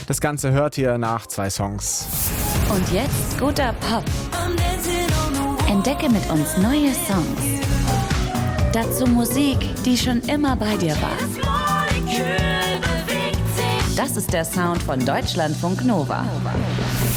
Das Ganze hört ihr nach 2 Songs. Und jetzt guter Pop. Entdecke mit uns neue Songs. Dazu Musik, die schon immer bei dir war. Das ist der Sound von Deutschlandfunk Nova.